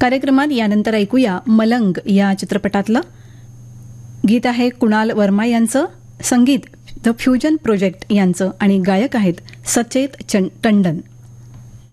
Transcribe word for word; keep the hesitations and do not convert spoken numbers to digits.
कार्यक्रमात यानंतर ऐकूया मलंग या चित्रपटातलं गीत आहे कुणाल वर्मा यांचं, संगीत द फ्युजन प्रोजेक्ट यांचं आणि गायक आहेत सचेत टंडन.